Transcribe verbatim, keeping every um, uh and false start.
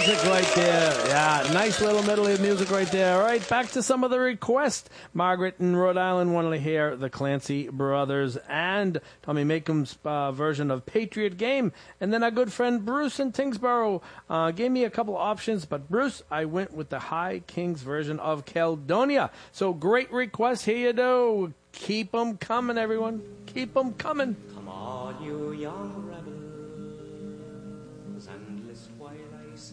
music right there. Yeah, nice little medley of music right there. All right, back to some of the requests. Margaret in Rhode Island wanted to hear the Clancy Brothers and Tommy Makeham's uh, version of Patriot Game. And then our good friend Bruce in Tingsboro uh, gave me a couple options. But Bruce, I went with the High Kings version of Caledonia. So great request. Here you go. Keep 'em coming, everyone. Keep 'em coming. Come on, you young rebels.